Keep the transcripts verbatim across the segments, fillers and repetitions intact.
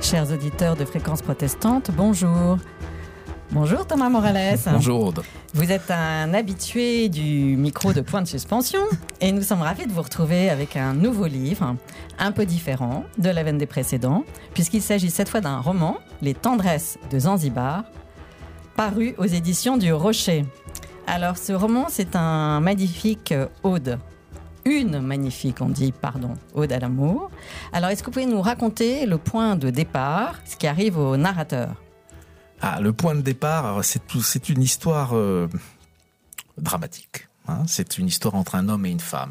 chers auditeurs de Fréquence Protestante, bonjour. Bonjour Thomas Morales. Bonjour Aude. Vous êtes un habitué du micro de Point de Suspension et nous sommes ravis de vous retrouver avec un nouveau livre, un peu différent de la veine des précédents, puisqu'il s'agit cette fois d'un roman, Les Tendresses de Zanzibar, paru aux éditions du Rocher. Alors ce roman, c'est un magnifique ode. Une magnifique, on dit, pardon, ode à l'amour. Alors est-ce que vous pouvez nous raconter le point de départ, ce qui arrive au narrateur ? Ah, le point de départ, c'est, tout, c'est une histoire euh, dramatique. Hein, c'est une histoire entre un homme et une femme.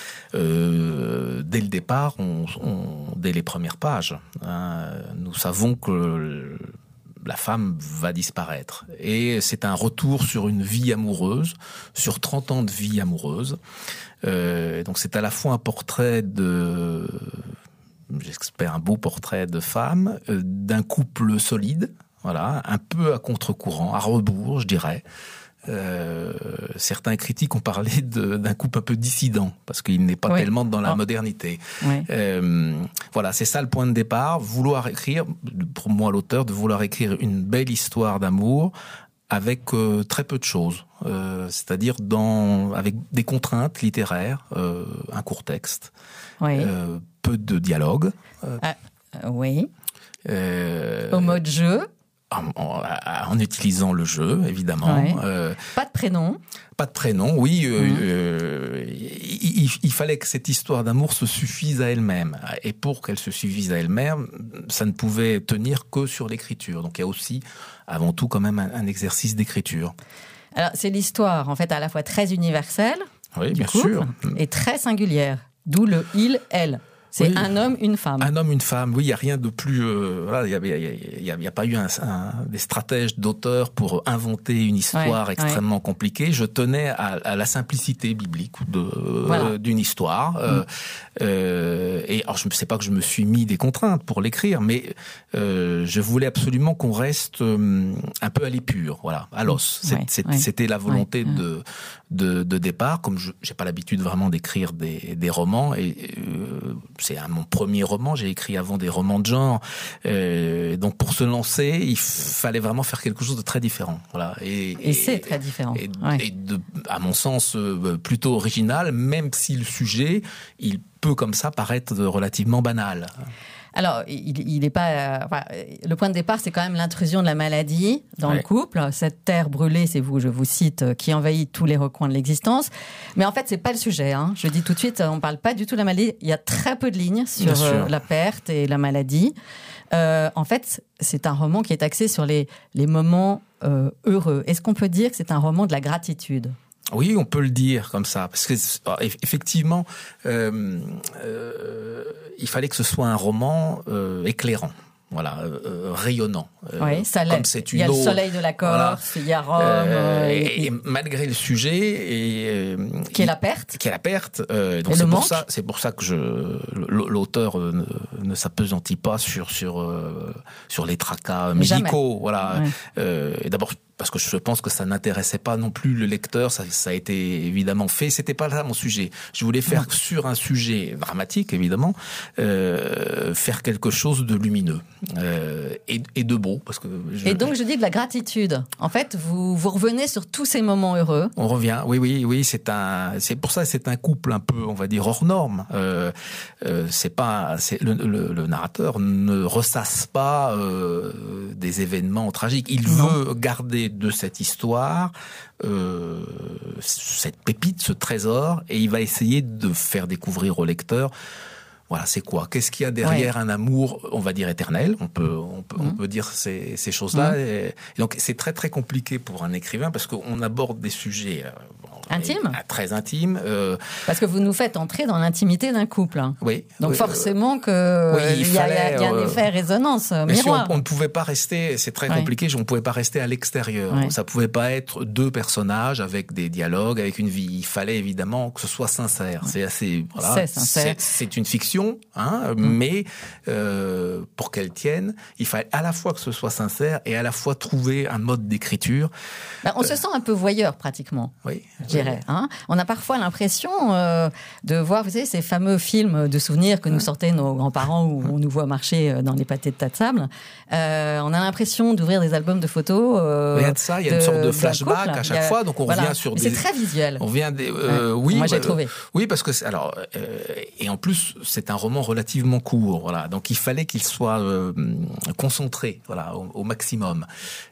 Euh, dès le départ, on, on, dès les premières pages, hein, nous savons que la femme va disparaître. Et c'est un retour sur une vie amoureuse, sur trente ans de vie amoureuse. Euh, donc c'est à la fois un portrait de... j'espère un beau portrait de femme, euh, d'un couple solide, voilà, un peu à contre-courant, à rebours, je dirais. Euh, certains critiques ont parlé de, d'un couple un peu dissident, parce qu'il n'est pas oui. tellement dans la oh. modernité. Oui. Euh, voilà, c'est ça le point de départ. Vouloir écrire, pour moi l'auteur, de vouloir écrire une belle histoire d'amour avec euh, très peu de choses. Euh, c'est-à-dire dans, avec des contraintes littéraires, euh, un court texte, oui. euh, peu de dialogue. Euh, ah, oui. Euh, Au mode jeu. En, en, en utilisant le jeu, évidemment. Ouais. Euh, pas de prénom. Pas de prénom, oui. Euh, mmh. euh, il, il fallait que cette histoire d'amour se suffise à elle-même. Et pour qu'elle se suffise à elle-même, ça ne pouvait tenir que sur l'écriture. Donc il y a aussi, avant tout, quand même un, un exercice d'écriture. Alors c'est l'histoire, en fait, à la fois très universelle, oui, du bien couple, sûr, et très singulière. D'où le il, elle. C'est oui. un homme, une femme. Un homme, une femme. Oui, il y a rien de plus. Euh, voilà, il y a, il y a, il y a pas eu un, un, des stratèges d'auteurs pour inventer une histoire ouais, extrêmement ouais. compliquée. Je tenais à, à la simplicité biblique de voilà. euh, d'une histoire. Mm. Euh, euh, et alors, je ne sais pas que je me suis mis des contraintes pour l'écrire, mais euh, je voulais absolument qu'on reste euh, un peu à l'épure, voilà, à l'os. C'est, ouais, c'est, ouais. C'était la volonté ouais. de, de de départ. Comme je j'ai pas l'habitude vraiment d'écrire des des romans et euh, c'est un, mon premier roman, j'ai écrit avant des romans de genre. Euh, donc pour se lancer, il fallait vraiment faire quelque chose de très différent. Voilà. Et, et, et c'est très différent. Et, ouais. et de, à mon sens, euh, plutôt original, même si le sujet, il peut comme ça paraître relativement banal. Alors, il n'est pas. Euh, enfin, le point de départ, c'est quand même l'intrusion de la maladie dans ouais. le couple. Cette terre brûlée, c'est vous, je vous cite, euh, qui envahit tous les recoins de l'existence. Mais en fait, c'est pas le sujet. Hein. Je dis tout de suite, on parle pas du tout de la maladie. Il y a très peu de lignes sur euh, la perte et la maladie. Euh, en fait, c'est un roman qui est axé sur les les moments euh, heureux. Est-ce qu'on peut dire que c'est un roman de la gratitude ? Oui, on peut le dire comme ça, parce que effectivement, euh, euh, il fallait que ce soit un roman euh, éclairant. Voilà, euh, rayonnant. Oui, ça l'est. Comme c'est une il y a eau, le soleil de la Corse, voilà. il y a Rome. Euh, et, et, et malgré le sujet, et, euh, qui est la perte. Qui est la perte. Euh, donc et c'est le pour manque. ça, c'est pour ça que je, l'auteur ne, ne s'appesantit pas sur sur euh, sur les tracas médicaux. Jamais. Voilà. Ouais. Euh, et d'abord parce que je pense que ça n'intéressait pas non plus le lecteur. Ça, ça a été évidemment fait. C'était pas là mon sujet. Je voulais faire non. sur un sujet dramatique, évidemment, euh, faire quelque chose de lumineux euh, et, et de beau. Parce que je, et donc je dis de la gratitude. En fait, vous vous revenez sur tous ces moments heureux. On revient. Oui, oui, oui. C'est un. C'est pour ça. C'est un couple un peu, on va dire, hors norme. Euh, euh, c'est pas. C'est le, le, le narrateur ne ressasse pas euh, des événements tragiques. Il non. veut garder de cette histoire, euh, cette pépite, ce trésor, et il va essayer de faire découvrir au lecteur, voilà, c'est quoi ? Qu'est-ce qu'il y a derrière ouais. un amour, on va dire éternel ? On peut, on peut, mmh. on peut dire ces, ces choses-là. Mmh. Et, et donc, c'est très, très compliqué pour un écrivain parce qu'on aborde des sujets... Euh, Intime ? Très intime. Euh... Parce que vous nous faites entrer dans l'intimité d'un couple. Hein. Oui. Donc oui, forcément que oui, il y, fallait, y, y a un euh... effet résonance mais miroir. Si on, on ne pouvait pas rester, c'est très ouais. compliqué, on ne pouvait pas rester à l'extérieur. Ouais. Ça ne pouvait pas être deux personnages avec des dialogues, avec une vie. Il fallait évidemment que ce soit sincère. Ouais. C'est assez... Voilà, c'est sincère. C'est, c'est une fiction, hein, mmh. mais euh, pour qu'elle tienne, il fallait à la fois que ce soit sincère et à la fois trouver un mode d'écriture. Ben, on euh... se sent un peu voyeur pratiquement. Oui. Je dirais. Hein. On a parfois l'impression euh, de voir, vous savez, ces fameux films de souvenirs que nous sortaient nos grands-parents où on nous voit marcher dans les pâtés de tas de sable. Euh, on a l'impression d'ouvrir des albums de photos. Euh, il y a de ça, il y a de, une sorte de flashback à chaque a, fois, donc on voilà. revient sur Mais des... c'est très visuel. On vient des... Euh, ouais. Oui, moi j'ai euh, trouvé. Oui, parce que... Alors, euh, et en plus, c'est un roman relativement court, voilà. Donc il fallait qu'il soit euh, concentré, voilà, au, au maximum.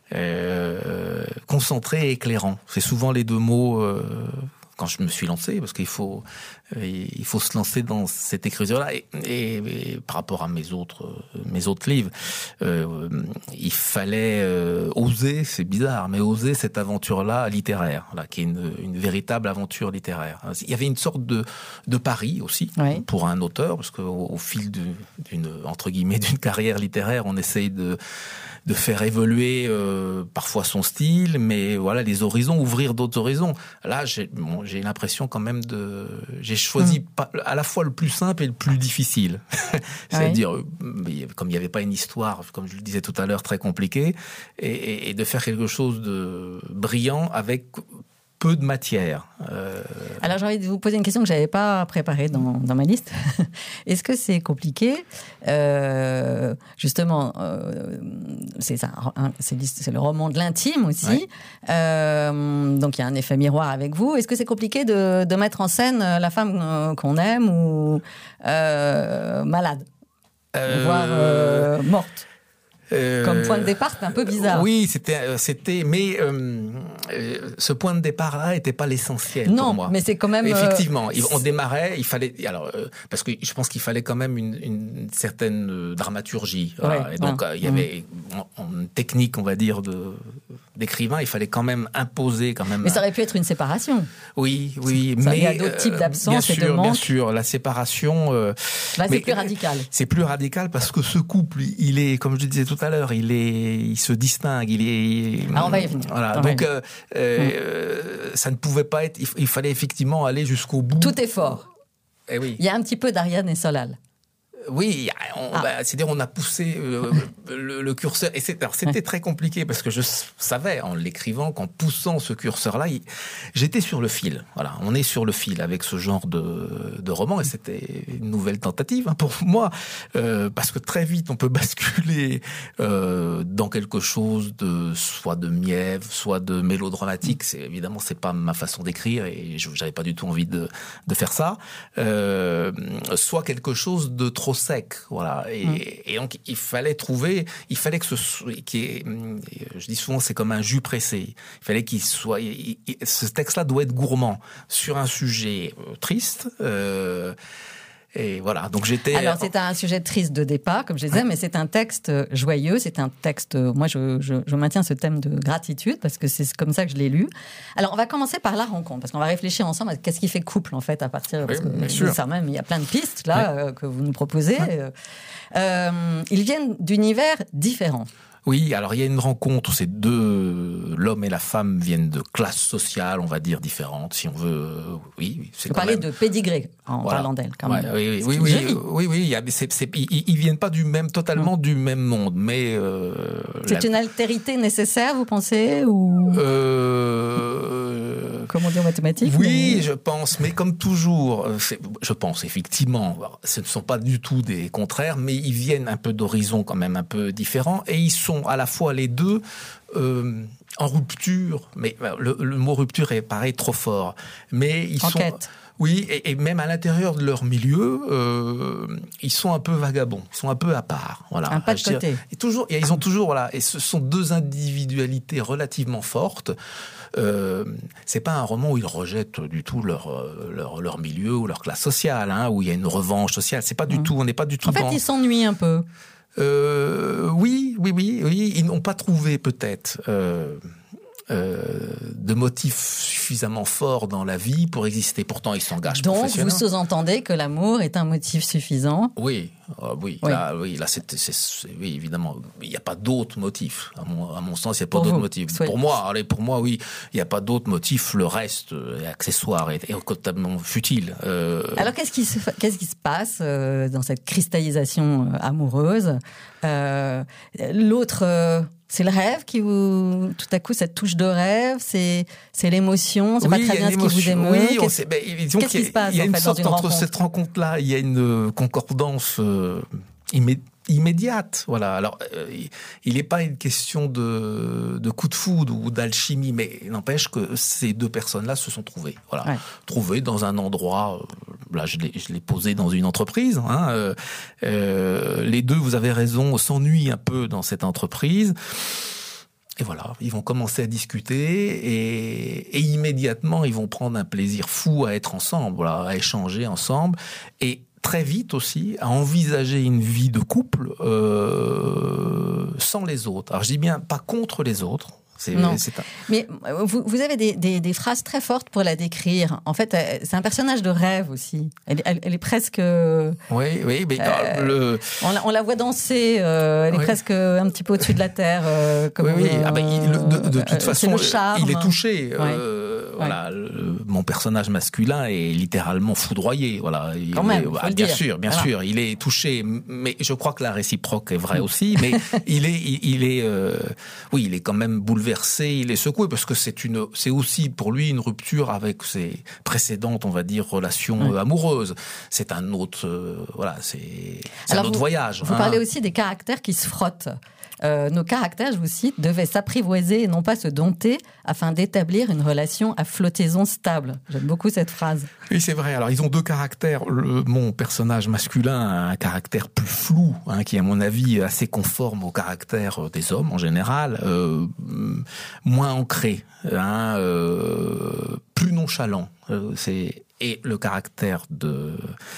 Euh, concentré et éclairant. C'est souvent les deux mots euh, quand je me suis lancé, parce qu'il faut euh, il faut se lancer dans cette écriture-là. Et, et, et par rapport à mes autres mes autres livres, euh, il fallait euh, oser, c'est bizarre, mais oser cette aventure-là littéraire, là, qui est une, une véritable aventure littéraire. Il y avait une sorte de de pari aussi oui. pour un auteur, parce qu'au au fil de, d'une entre guillemets d'une carrière littéraire, on essaye de de faire évoluer euh, parfois son style, mais voilà, les horizons, ouvrir d'autres horizons. Là, j'ai, bon, j'ai l'impression quand même de... J'ai choisi mmh. pas, à la fois le plus simple et le plus difficile. C'est-à-dire, oui. comme il n'y avait pas une histoire, comme je le disais tout à l'heure, très compliquée, et, et, et de faire quelque chose de brillant avec peu de matière. Euh... Alors j'ai envie de vous poser une question que je n'avais pas préparée dans, dans ma liste. Est-ce que c'est compliqué euh, Justement, euh, c'est, ça, c'est, c'est le roman de l'intime aussi. Ouais. Euh, donc il y a un effet miroir avec vous. Est-ce que c'est compliqué de, de mettre en scène la femme qu'on aime ou euh, malade, euh... voire euh, morte? Euh, Comme point de départ, c'était un peu bizarre. Oui, c'était, c'était, mais euh, euh, ce point de départ-là n'était pas l'essentiel non, pour moi. Non, mais c'est quand même. Effectivement, euh, on démarrait, il fallait, alors euh, parce que je pense qu'il fallait quand même une, une certaine dramaturgie. Voilà. Ouais, et donc ouais. euh, il y avait en, en technique, on va dire, de d'écrivain, il fallait quand même imposer quand même. Mais ça aurait pu être une séparation. Oui, oui, ça, mais il y a d'autres types d'absence et de manque. Bien sûr, la séparation. Euh, Là, c'est plus radical. C'est plus radical parce que ce couple, il est, comme je le disais tout à l'heure, il est, il se distingue, il est. Ah, on va y venir. Voilà. On Donc, euh, euh, ça ne pouvait pas être. Il fallait effectivement aller jusqu'au bout. Tout est fort. Eh oui. Il y a un petit peu d'Ariane et Solal. Oui, on, ah. bah, c'est-à-dire on a poussé euh, le, le curseur. Et c'est, alors, c'était très compliqué parce que je savais en l'écrivant qu'en poussant ce curseur-là, il, j'étais sur le fil. Voilà, on est sur le fil avec ce genre de, de roman et c'était une nouvelle tentative hein, pour moi euh, parce que très vite on peut basculer euh, dans quelque chose de soit de mièvre, soit de mélodramatique. C'est évidemment c'est pas ma façon d'écrire et je, j'avais pas du tout envie de, de faire ça. Euh, soit quelque chose de trop sec, voilà. Et, mmh. et donc il fallait trouver, il fallait que ce, qui est, je dis souvent, c'est comme un jus pressé. Il fallait qu'il soit, il, il, ce texte-là doit être gourmand sur un sujet triste. Euh, Et voilà, donc j'étais... Alors, c'est un sujet triste de départ, comme je disais, mais c'est un texte joyeux, c'est un texte... Moi, je, je, je maintiens ce thème de gratitude, parce que c'est comme ça que je l'ai lu. Alors, on va commencer par la rencontre, parce qu'on va réfléchir ensemble à qu'est-ce qui fait couple, en fait, à partir... Parce oui, que ça même, il y a plein de pistes, là, oui. euh, que vous nous proposez. Oui. Euh, ils viennent d'univers différents. Oui, alors il y a une rencontre, ces deux, l'homme et la femme viennent de classes sociales, on va dire, différentes, si on veut, oui. C'est Vous parlez même... de pédigré, en voilà. parlant d'elle, quand ouais, même. Oui, oui, oui, oui, oui, oui, il y a, c'est, c'est, ils, ils viennent pas du même, totalement mmh. du même monde, mais... Euh, c'est la... une altérité nécessaire, vous pensez, ou... Euh... Comme on dit en mathématiques? Oui, mais... je pense, mais comme toujours, je pense, effectivement, ce ne sont pas du tout des contraires, mais ils viennent un peu d'horizons quand même un peu différents, et ils sont à la fois les deux euh, en rupture, mais le, le mot rupture est pareil trop fort, mais ils en sont quête. Oui, et, et même à l'intérieur de leur milieu, euh, ils sont un peu vagabonds, ils sont un peu à part, voilà. Un pas de côté. Et toujours, et ils ont toujours voilà, et ce sont deux individualités relativement fortes. Euh, c'est pas un roman où ils rejettent du tout leur leur, leur milieu ou leur classe sociale, hein, où il y a une revanche sociale. C'est pas du mmh. tout, on n'est pas du tout. En fait, dans... ils s'ennuient un peu. Euh, oui, oui, oui, oui. Ils n'ont pas trouvé peut-être euh, euh, de motifs suffisamment forts dans la vie pour exister. Pourtant, ils s'engagent professionnellement. Donc, vous sous-entendez que l'amour est un motif suffisant? Oui, euh, oui, oui. Là, oui, là, c'est, c'est, c'est, oui, évidemment, il n'y a pas d'autres motifs. À mon, à mon sens, il n'y a pas pour d'autres vous, motifs. Soyez... Pour moi, allez, pour moi, oui, il n'y a pas d'autres motifs. Le reste est accessoire et, et totalement futile. Euh... Alors, qu'est-ce qui se, qu'est-ce qui se passe euh, dans cette cristallisation euh, amoureuse? euh, L'autre. Euh... C'est le rêve qui vous, tout à coup, cette touche de rêve, c'est, c'est l'émotion, c'est oui, pas très bien ce qui vous émeut. Oui, qu'est-ce, sait, ben, qu'est-ce qui se passe Il y a une en fait, sorte dans une entre rencontre? cette rencontre-là, il y a une concordance euh, immédiate. immédiate, voilà. Alors, euh, il n'est pas une question de, de coup de foudre ou d'alchimie, mais il n'empêche que ces deux personnes-là se sont trouvées, voilà, ouais. trouvées dans un endroit. Euh, là, je l'ai, je l'ai posé dans une entreprise. Hein, euh, euh, les deux, vous avez raison, s'ennuient un peu dans cette entreprise. Et voilà, ils vont commencer à discuter et, et immédiatement, ils vont prendre un plaisir fou à être ensemble, voilà, à échanger ensemble et très vite aussi à envisager une vie de couple euh, sans les autres. Alors je dis bien pas contre les autres. C'est, non. C'est un... Mais vous, vous avez des, des, des phrases très fortes pour la décrire. En fait, c'est un personnage de rêve aussi. Elle, elle, elle est presque... Oui, oui, mais euh, le... on, la, on la voit danser. Euh, elle oui. est presque un petit peu au-dessus de la terre. Euh, comme oui, oui. Euh, ah ben, il, de, de toute euh, façon, il est touché. Ouais. Euh, voilà, ouais. le, mon personnage masculin est littéralement foudroyé. Voilà. Il Quand même, est, faut ah, le bien dire. sûr, bien voilà. sûr, il est touché. Mais je crois que la réciproque est vraie aussi. Mais il est, il, il est, euh, oui, il est quand même bouleversé. Il est secoué parce que c'est une, c'est aussi pour lui une rupture avec ses précédentes, on va dire, relations ouais. amoureuses. C'est un autre, euh, voilà, c'est, c'est Alors un autre vous, voyage. Vous hein. parlez aussi des caractères qui se frottent. Euh, nos caractères, je vous cite, devaient s'apprivoiser et non pas se dompter afin d'établir une relation à flottaison stable. J'aime beaucoup cette phrase. Oui, c'est vrai. Alors, ils ont deux caractères. Le, mon personnage masculin a un caractère plus flou, hein, qui est à mon avis assez conforme au caractère des hommes en général, euh, moins ancré, hein, euh, plus nonchalant. Euh, c'est... Et le caractère de...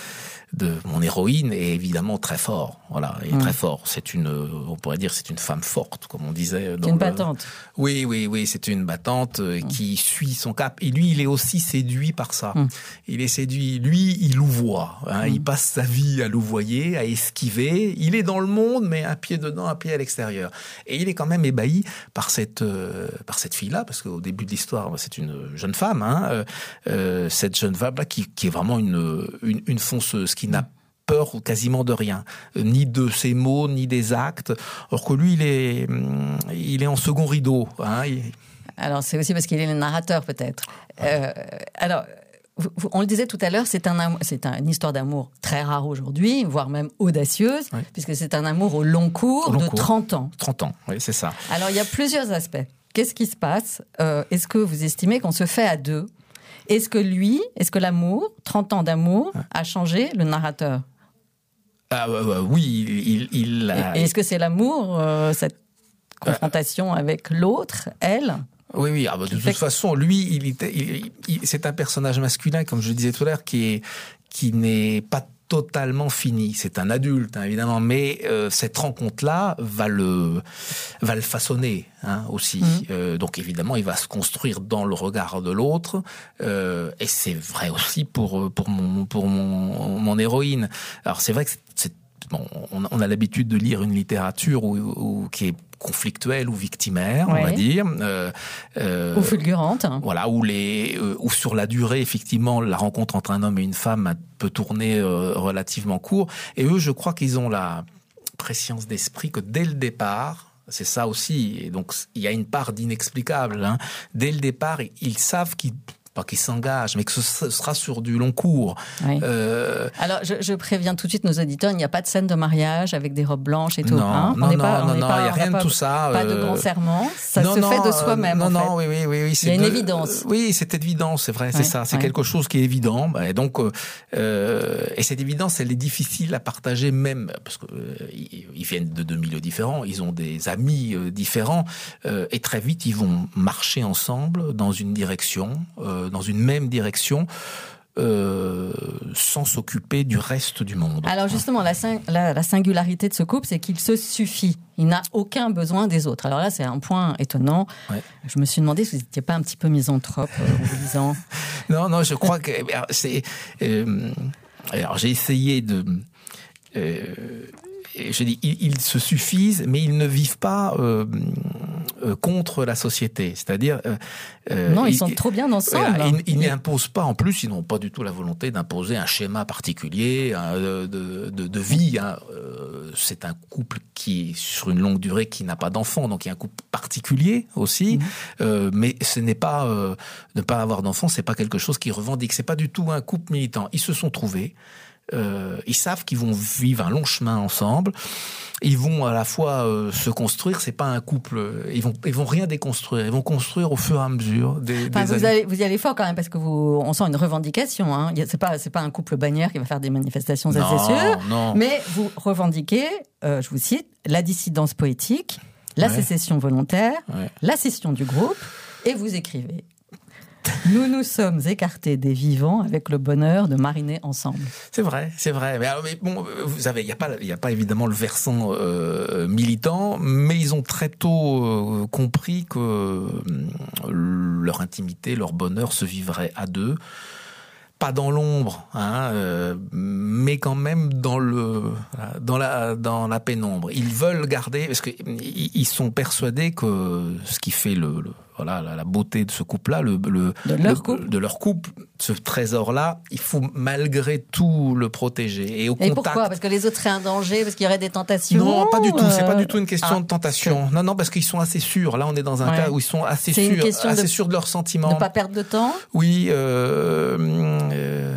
de mon héroïne est évidemment très fort. Voilà, est mmh. très fort. C'est une, on pourrait dire, c'est une femme forte, comme on disait. Dans une le... battante. Oui, oui, oui, c'est une battante mmh. qui suit son cap. Et lui, il est aussi séduit par ça. Mmh. Il est séduit. Lui, il louvoie. Hein, mmh. Il passe sa vie à louvoyer, à esquiver. Il est dans le monde, mais un pied dedans, un pied à l'extérieur. Et il est quand même ébahi par cette, euh, par cette fille-là, parce qu'au début de l'histoire, c'est une jeune femme. Hein, euh, cette jeune femme-là qui, qui est vraiment une, une, une fonceuse. Qui n'a peur quasiment de rien, ni de ses mots, ni des actes, alors que lui, il est, il est en second rideau. Hein, il... Alors, c'est aussi parce qu'il est le narrateur, peut-être. Euh, alors, on le disait tout à l'heure, c'est, un, c'est un, une histoire d'amour très rare aujourd'hui, voire même audacieuse, oui. puisque c'est un amour au long cours au long de cours. trente ans. trente ans, oui, c'est ça. Alors, il y a plusieurs aspects. Qu'est-ce qui se passe ? euh, Est-ce que vous estimez qu'on se fait à deux ? Est-ce que lui, est-ce que l'amour, trente ans d'amour, a changé le narrateur ? Ah, euh, oui, il, il a... Et est-ce que c'est l'amour, euh, cette confrontation euh... avec l'autre, elle ? Oui, oui. Ah, bah, de toute fait... façon, lui, il, était, il, il, c'est un personnage masculin, comme je le disais tout à l'heure, qui est, qui n'est pas totalement fini. C'est un adulte, hein, évidemment, mais euh, cette rencontre-là va le va le façonner hein, aussi. Mmh. Euh, donc évidemment, il va se construire dans le regard de l'autre, euh, et c'est vrai aussi pour pour mon pour mon mon héroïne. Alors c'est vrai que c'est, c'est bon, on, on a l'habitude de lire une littérature où, où qui est conflictuelle ou victimaire, ouais. on va dire, euh, euh, ou fulgurante. Voilà, où les, euh, où sur la durée, effectivement, la rencontre entre un homme et une femme peut tourner euh, relativement court. Et eux, je crois qu'ils ont la préscience d'esprit que dès le départ, c'est ça aussi. Et donc, il y a une part d'inexplicable. Hein. Dès le départ, ils savent qu'ils pas qu'ils s'engagent, mais que ce sera sur du long cours. Oui. Euh... Alors, je, je préviens tout de suite nos auditeurs, il n'y a pas de scène de mariage avec des robes blanches et tout. Non, hein non, on non, pas, non, non, pas, il n'y a rien de pas, tout ça. Pas de grand serment, ça non, se non, fait de soi-même. Non, en non, fait. oui, oui, oui, oui. C'est il y a une de... évidence. Oui, c'est évident, c'est vrai, c'est ouais, ça. C'est ouais. quelque chose qui est évident. Et donc, euh, et cette évidence, elle est difficile à partager même, parce qu'ils euh, viennent de deux milieux différents, ils ont des amis euh, différents, euh, et très vite, ils vont marcher ensemble dans une direction, euh, dans une même direction, Euh, sans s'occuper du reste du monde. Alors justement, la, la, la singularité de ce couple, c'est qu'il se suffit. Il n'a aucun besoin des autres. Alors là, c'est un point étonnant. Ouais. Je me suis demandé si vous n'étiez pas un petit peu misanthrope euh, en vous disant... Non, non, je crois que c'est... Euh, alors j'ai essayé de... Euh, je dis, ils, ils se suffisent, mais ils ne vivent pas euh, euh, contre la société. C'est-à-dire, euh, non, ils, ils sont trop bien ensemble. Voilà, ils, ils n'imposent pas. En plus, ils n'ont pas du tout la volonté d'imposer un schéma particulier hein, de, de, de vie. Hein. c'est un couple qui est sur une longue durée, qui n'a pas d'enfants, donc il y a un couple particulier aussi. Mmh. Euh, mais ce n'est pas euh, ne pas avoir d'enfants, c'est pas quelque chose qu'ils revendiquent. C'est pas du tout un couple militant. Ils se sont trouvés. Euh, ils savent qu'ils vont vivre un long chemin ensemble. Ils vont à la fois euh, se construire. C'est pas un couple. Ils vont, ils vont rien déconstruire. Ils vont construire au fur et à mesure des, enfin, des vous, années. allez, vous y allez fort quand même parce que vous, on sent une revendication. Hein. C'est pas, c'est pas un couple bannière qui va faire des manifestations, ça non, c'est sûr. Non. Mais vous revendiquez, euh, je vous cite, la dissidence poétique, la ouais. sécession volontaire, ouais. la scission du groupe, et vous écrivez. Nous nous sommes écartés des vivants avec le bonheur de mariner ensemble. C'est vrai, c'est vrai. Mais, mais bon, vous savez, il n'y a pas, il y a pas évidemment le versant euh, militant, mais ils ont très tôt euh, compris que euh, leur intimité, leur bonheur se vivrait à deux. Pas dans l'ombre, hein, euh, mais quand même dans le, dans la, dans la pénombre. Ils veulent garder, parce qu'ils ils sont persuadés que ce qui fait le, le voilà, la, la beauté de ce couple-là, le, le, de leur le, couple, de leur couple, ce trésor-là, il faut malgré tout le protéger. Et au Et contact. Pourquoi ? Parce que les autres seraient un danger, parce qu'il y aurait des tentations. Non, pas du tout. C'est pas du tout une question ah, de tentation. Que... Non, non, parce qu'ils sont assez sûrs. Là, on est dans un ouais. cas où ils sont assez C'est sûrs, assez de, sûrs de leurs sentiments. De ne pas perdre de temps. Oui. Euh, euh,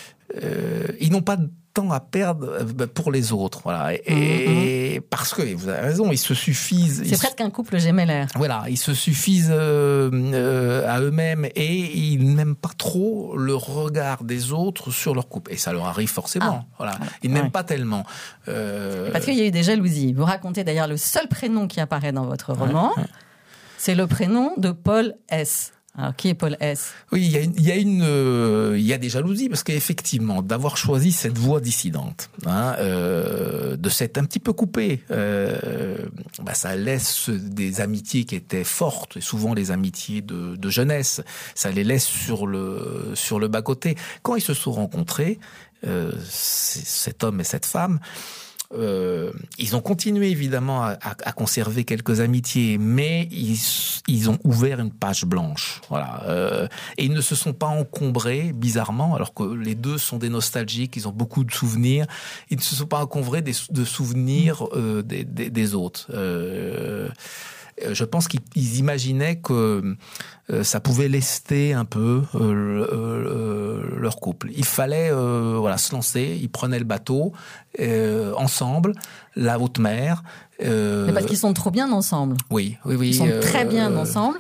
euh, ils n'ont pas de temps à perdre pour les autres, voilà. Et, mm-hmm. et parce que vous avez raison, ils se suffisent. C'est presque se... un couple gémellaire. Voilà, ils se suffisent euh, euh, à eux-mêmes et ils n'aiment pas trop le regard des autres sur leur couple. Et ça leur arrive forcément. Ah. Voilà, ils ouais. n'aiment pas tellement. Euh... Parce qu'il y a eu des jalousies. Vous racontez d'ailleurs le seul prénom qui apparaît dans votre roman, ouais, ouais. c'est le prénom de Paul S. Alors, qui est Paul S ? Oui, il y a une, il y a une, euh, il y a des jalousies parce qu'effectivement, d'avoir choisi cette voie dissidente, hein, euh, de s'être un petit peu coupé, euh, bah, ça laisse des amitiés qui étaient fortes, et souvent les amitiés de, de jeunesse, ça les laisse sur le, sur le bas-côté. Quand ils se sont rencontrés, euh, cet homme et cette femme, Euh, ils ont continué évidemment à, à, à conserver quelques amitiés, mais ils, ils ont ouvert une page blanche, voilà. Euh, et ils ne se sont pas encombrés, bizarrement, alors que les deux sont des nostalgiques, ils ont beaucoup de souvenirs. Ils ne se sont pas encombrés des, de souvenirs euh, des, des, des autres. Euh, je pense qu'ils imaginaient que euh, ça pouvait lester un peu euh, euh, leur couple. Il fallait euh, voilà, se lancer, ils prenaient le bateau euh, ensemble, la haute mer. Euh, Mais parce qu'ils sont trop bien ensemble. Oui, oui, oui. Ils sont euh, très bien euh, ensemble.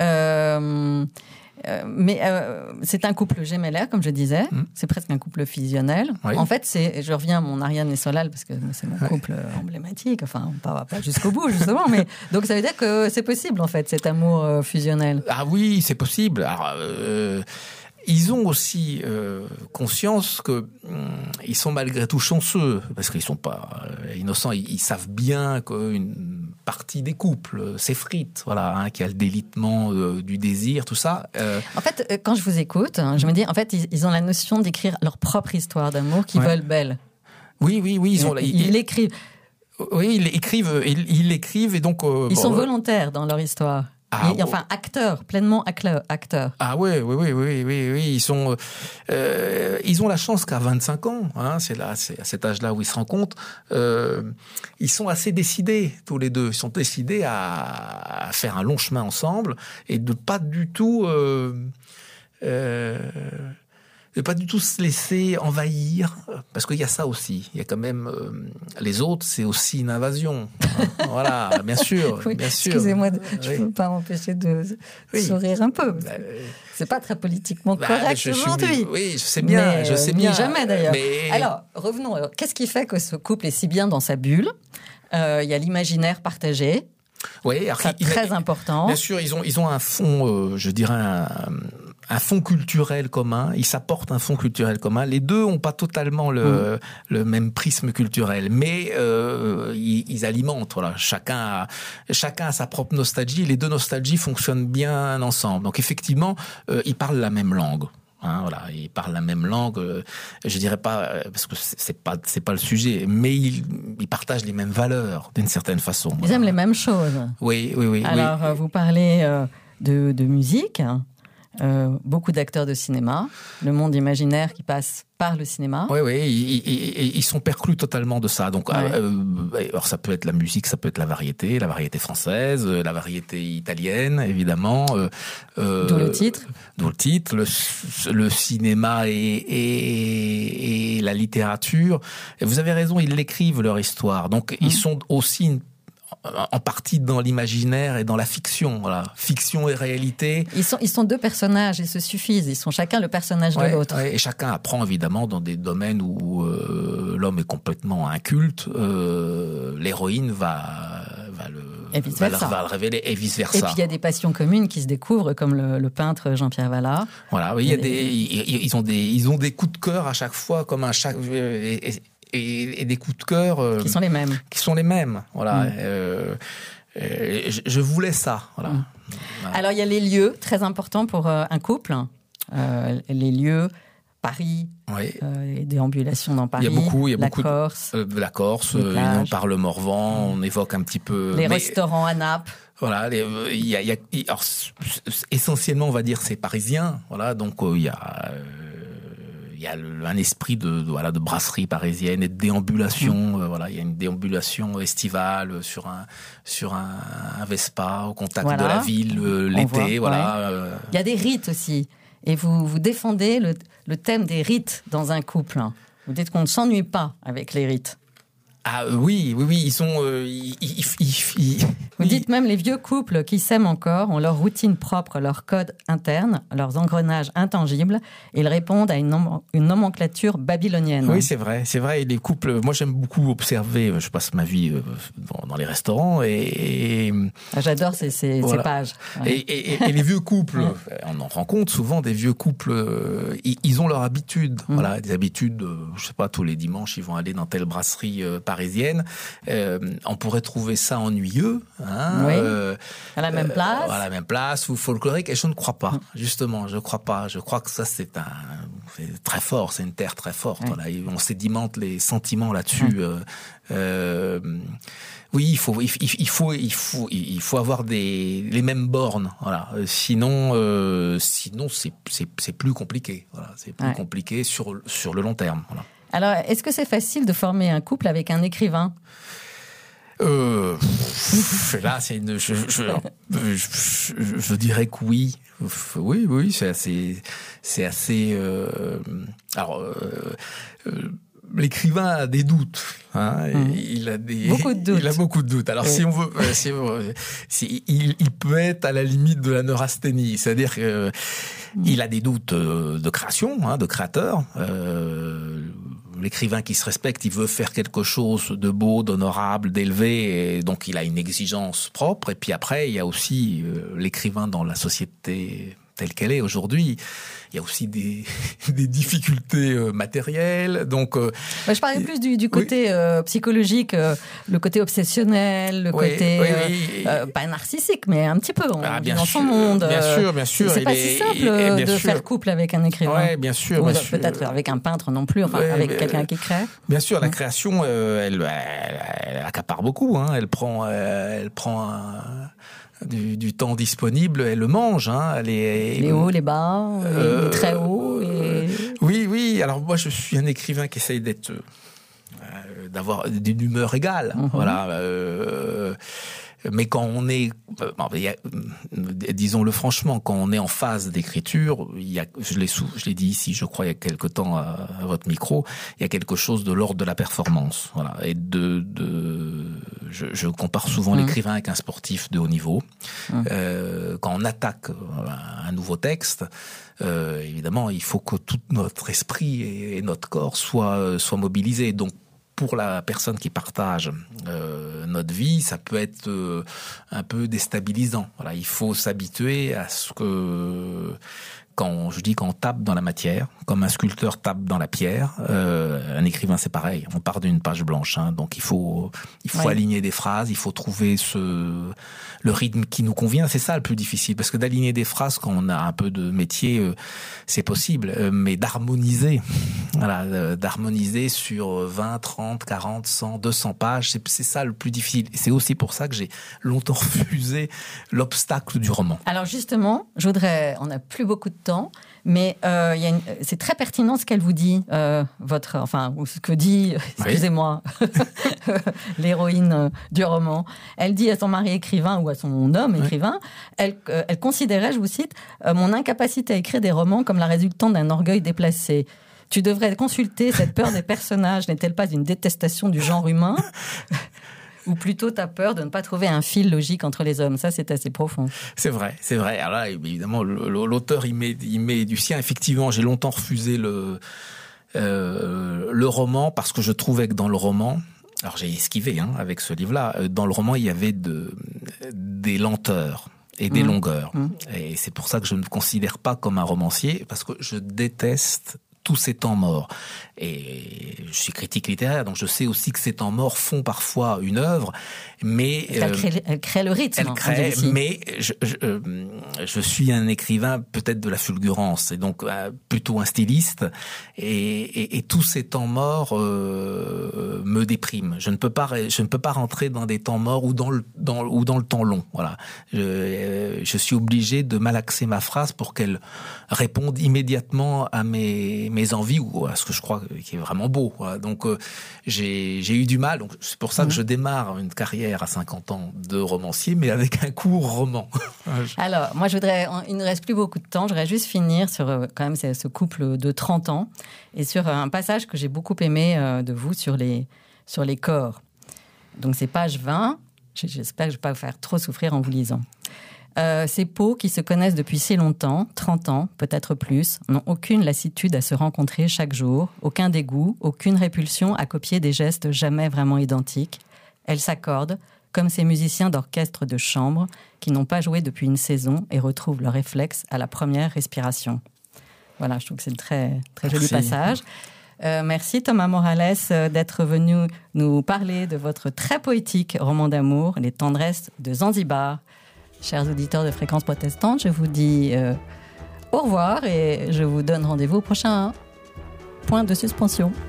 Euh, euh, mais euh, c'est un couple gémellaire, comme je disais. Mmh. C'est presque un couple fusionnel. Oui. En fait, c'est, je reviens à mon Ariane et Solal, parce que c'est mon couple ouais. emblématique. Enfin, pas, pas jusqu'au bout, justement. Mais, donc, ça veut dire que c'est possible, en fait, cet amour euh, fusionnel. Ah oui, c'est possible. Alors, euh, ils ont aussi euh, conscience que hum, ils sont malgré tout chanceux, parce qu'ils sont pas euh, innocents. Ils, ils savent bien qu'une partie des couples s'effrite, voilà, hein, qu'il y a le délitement euh, du désir, tout ça. Euh... En fait, euh, quand je vous écoute, hein, je me dis, en fait, ils, ils ont la notion d'écrire leur propre histoire d'amour qu'ils ouais. veulent belle. Oui, oui, oui, ils ont. Ils, ils l'écrivent. Oui, ils écrivent, ils, ils l'écrivent et donc. Euh, ils bon, sont euh... volontaires dans leur histoire. Ah, et, enfin, acteurs, pleinement acteurs. Ah oui, oui, oui, oui, oui, oui. Ils sont, euh, ils ont la chance qu'à vingt-cinq ans, hein, c'est là, c'est à cet âge-là où ils se rencontrent, euh, ils sont assez décidés tous les deux. Ils sont décidés à, à faire un long chemin ensemble et de pas du tout, euh, euh, de pas du tout se laisser envahir, parce qu'il y a ça aussi. Il y a quand même euh, les autres, c'est aussi une invasion. Hein, voilà, bien sûr, oui, bien sûr. Excusez-moi, je oui. peux pas m'empêcher de oui. sourire un peu. Bah, c'est pas très politiquement bah, correct je, aujourd'hui. Je, oui, je sais bien, mais, je sais bien. Jamais d'ailleurs. Mais... Alors, revenons. Alors, qu'est-ce qui fait que ce couple est si bien dans sa bulle ? euh, Il y a l'imaginaire partagé. Oui, c'est très il, important. Bien sûr, ils ont ils ont un fond, euh, je dirais un, un fond culturel commun. Ils s'apportent un fond culturel commun. Les deux ont pas totalement le, mmh. le même prisme culturel, mais euh, ils, ils alimentent. Voilà, chacun a, chacun a sa propre nostalgie. Les deux nostalgies fonctionnent bien ensemble. Donc effectivement, euh, ils parlent la même langue. Hein, voilà, ils parlent la même langue. Euh, je dirais pas euh, parce que c'est pas c'est pas le sujet, mais ils, ils partagent les mêmes valeurs d'une certaine façon. Ils voilà. aiment les mêmes choses. Oui, oui, oui. Alors oui. vous parlez euh, de, de musique. euh, beaucoup d'acteurs de cinéma, le monde imaginaire qui passe par le cinéma. Oui, oui, ils, ils, ils sont perclus totalement de ça. Donc, ouais. euh, alors ça peut être la musique, ça peut être la variété, la variété française, la variété italienne, évidemment. Euh, d'où le titre. D'où le titre, le, le cinéma et, et, et la littérature. Et vous avez raison, ils l'écrivent leur histoire. Donc, mmh. ils sont aussi une en partie dans l'imaginaire et dans la fiction, voilà. Fiction et réalité. Ils sont, ils sont deux personnages, ils se suffisent, ils sont chacun le personnage ouais, de l'autre. Ouais, et chacun apprend évidemment dans des domaines où euh, l'homme est complètement inculte, euh, l'héroïne va, va, le, et vice va, versa. va le révéler et vice versa. Et puis il y a des passions communes qui se découvrent, comme le, le peintre Jean-Pierre Vallat. Voilà, oui, il y a des, des... Ils, ils, ont des, ils ont des coups de cœur à chaque fois, comme un chaque. Et, et, Et, et des coups de cœur euh, qui sont les mêmes. Qui sont les mêmes, voilà. Mmh. Euh, euh, je, je voulais ça, voilà. Mmh. Voilà. Alors il y a les lieux très importants pour euh, un couple. Euh, les lieux, Paris, oui. euh, les déambulations dans Paris. Il y a beaucoup, il y a la beaucoup Corse, de, euh, la Corse. Euh, on parle Morvan, mmh. on évoque un petit peu les mais, restaurants à Naples. Voilà, les, il y a, il y a alors, essentiellement, on va dire, c'est parisien. Voilà, donc euh, il y a. Euh, Il y a le, un esprit de, de voilà de brasserie parisienne et de déambulation. Mmh. Euh, voilà, il y a une déambulation estivale sur un sur un, un Vespa au contact voilà. de la ville euh, l'été. Voit, voilà. Ouais. Euh... Il y a des rites aussi, et vous vous défendez le, le thème des rites dans un couple. Vous dites qu'on ne s'ennuie pas avec les rites. Ah oui, oui, oui, ils sont. Euh, ils, ils, ils, ils, Vous oui. dites même les vieux couples qui s'aiment encore ont leur routine propre, leur code interne, leurs engrenages intangibles. Et ils répondent à une, nom- une nomenclature babylonienne. Oui, c'est vrai, c'est vrai. Et les couples, moi j'aime beaucoup observer. Je passe ma vie dans, dans les restaurants et. et J'adore ces, ces, voilà. ces pages. Ouais. Et, et, et les vieux couples, on en rencontre souvent des vieux couples. Ils, ils ont leur habitude, mmh. voilà, des habitudes. Je sais pas, tous les dimanches ils vont aller dans telle brasserie euh, parisienne. Euh, on pourrait trouver ça ennuyeux, hein, oui. euh, à la même place, euh, à la même place ou folklorique. Et je ne crois pas, justement, je crois pas. Je crois que ça c'est un, c'est très fort, c'est une terre très forte. Oui. Voilà, on sédimente les sentiments là-dessus. Oui. Euh, euh, oui, il faut, il, il faut, il faut, il faut avoir des les mêmes bornes. Voilà, sinon, euh, sinon c'est c'est c'est plus compliqué. Voilà, c'est plus oui. compliqué sur sur le long terme. Voilà. Alors, est-ce que c'est facile de former un couple avec un écrivain ? Euh, là, c'est une, je, je, je, je, je dirais que oui. Oui, oui, c'est assez, c'est assez, euh, alors, euh, euh, l'écrivain a des doutes, hein, mmh. il a des, beaucoup de doutes. Il a beaucoup de doutes. Alors, oui. si on veut, si on veut si, il, il peut être à la limite de la neurasthénie, c'est-à-dire que, mmh. il a des doutes de création, hein, de créateur, euh, l'écrivain qui se respecte, il veut faire quelque chose de beau, d'honorable, d'élevé, et donc il a une exigence propre. Et puis après, il y a aussi euh, l'écrivain dans la société telle qu'elle est aujourd'hui. Il y a aussi des, des difficultés euh, matérielles. Donc, euh, bah, je parlais plus du, du côté oui. euh, psychologique, euh, le côté obsessionnel, le oui, côté oui, euh, oui. Euh, pas narcissique, mais un petit peu. On ah, vit dans sûr, son monde. Bien euh, sûr, bien sûr. C'est pas est, si simple euh, de sûr. faire couple avec un écrivain. Oui, bien sûr. Ou bien peut-être sûr. avec un peintre non plus, enfin ouais, avec mais, quelqu'un qui crée. Bien sûr, la création, euh, elle, elle, elle accapare beaucoup. Hein. Elle prend, euh, elle prend un, du, du temps disponible, elle le mange. Hein. Elle est, les hauts, les bas, euh, les très hauts. Et... Oui, oui. Alors moi, je suis un écrivain qui essaye d'être, euh, d'avoir d'une humeur égale. Mm-hmm. Voilà. Euh, mais quand on est, euh, disons-le franchement, quand on est en phase d'écriture, il y a, je l'ai, sous, je l'ai dit ici, je crois, il y a quelque temps à, à votre micro, il y a quelque chose de l'ordre de la performance. Voilà. Et de, de je, je compare souvent mmh. l'écrivain avec un sportif de haut niveau. Mmh. Euh, quand on attaque un nouveau texte, euh, évidemment, il faut que tout notre esprit et notre corps soient, soient mobilisés. Donc, pour la personne qui partage euh, notre vie, ça peut être euh, un peu déstabilisant. Voilà, il faut s'habituer à ce que quand je dis quand on tape dans la matière, comme un sculpteur tape dans la pierre, euh, un écrivain c'est pareil. On part d'une page blanche, hein, donc il faut il faut ouais. aligner des phrases, il faut trouver ce le rythme qui nous convient. C'est ça le plus difficile, parce que d'aligner des phrases quand on a un peu de métier, euh, c'est possible, euh, mais d'harmoniser, voilà, euh, d'harmoniser sur vingt, trente, quarante, cent, deux cents pages, c'est, c'est ça le plus difficile. Et c'est aussi pour ça que j'ai longtemps refusé l'obstacle du roman. Alors justement, je voudrais, on n'a plus beaucoup de temps, mais euh, y a une, c'est très pertinent ce qu'elle vous dit, euh, votre, enfin, ou ce que dit, excusez-moi, oui. l'héroïne euh, du roman. Elle dit à son mari écrivain ou à son homme oui. écrivain, elle, euh, elle considérait, je vous cite, euh, mon incapacité à écrire des romans comme la résultante d'un orgueil déplacé. Tu devrais consulter, cette peur des personnages n'est-elle pas une détestation du genre humain ? Ou plutôt t'as peur de ne pas trouver un fil logique entre les hommes. Ça, c'est assez profond. C'est vrai, c'est vrai. Alors là, évidemment, l'auteur, il met, il met du sien. Effectivement, j'ai longtemps refusé le, euh, le roman parce que je trouvais que dans le roman, alors j'ai esquivé hein, avec ce livre-là, dans le roman, il y avait de, des lenteurs et des mmh. longueurs. Mmh. Et c'est pour ça que je ne me considère pas comme un romancier, parce que je déteste tous ces temps morts. Et je suis critique littéraire, donc je sais aussi que ces temps morts font parfois une œuvre, mais elle, euh, crée, elle crée le rythme. Elle crée, mais je, je, euh, je suis un écrivain peut-être de la fulgurance, et donc euh, plutôt un styliste, et, et, et tous ces temps morts euh, me dépriment. Je ne peux pas, je ne peux pas rentrer dans des temps morts ou dans le, dans, ou dans le temps long. Voilà. Je, euh, je suis obligé de malaxer ma phrase pour qu'elle réponde immédiatement à mes mes envies ou à ce que je crois qui est vraiment beau. Voilà. Donc euh, j'ai j'ai eu du mal. Donc c'est pour ça mmh. que je démarre une carrière à cinquante ans de romancier, mais avec un court roman. Alors moi je voudrais, il ne reste plus beaucoup de temps. Je voudrais juste finir sur euh, quand même ce couple de trente ans et sur un passage que j'ai beaucoup aimé euh, de vous sur les sur les corps. Donc c'est page vingt. J'espère que je ne vais pas vous faire trop souffrir en vous lisant. Euh, ces peaux qui se connaissent depuis si longtemps, trente ans, peut-être plus, n'ont aucune lassitude à se rencontrer chaque jour, aucun dégoût, aucune répulsion à copier des gestes jamais vraiment identiques. Elles s'accordent, comme ces musiciens d'orchestre de chambre qui n'ont pas joué depuis une saison et retrouvent leur réflexe à la première respiration. Voilà, je trouve que c'est un très, très joli passage. Euh, merci Thomas Morales euh, d'être venu nous parler de votre très poétique roman d'amour, Les tendresses de Zanzibar. Chers auditeurs de Fréquence Protestante, je vous dis euh, au revoir et je vous donne rendez-vous au prochain point de suspension.